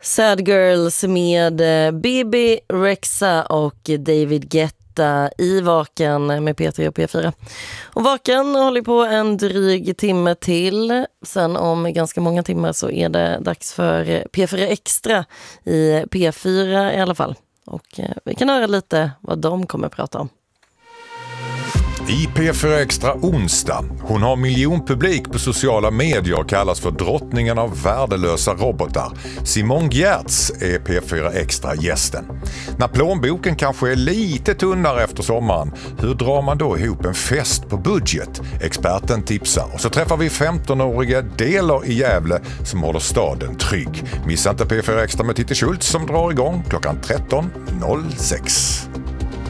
Sad Girls med Bibi Rexha och David Guetta i Vaken med P3 och P4. Och Vaken håller på en dryg timme till. Sen om ganska många timmar så är det dags för P4 Extra i P4 i alla fall. Och vi kan höra lite vad de kommer att prata om. I P4 Extra onsdag. Hon har miljonpublik på sociala medier och kallas för drottningen av värdelösa robotar. Simon Giertz är P4 Extra gästen. När plånboken kanske är lite tunnare efter sommaren, hur drar man då ihop en fest på budget? Experten tipsar. Och så träffar vi 15-åriga Delar i Gävle som håller staden trygg. Missa inte P4 Extra med Titti Schultz som drar igång klockan 13.06.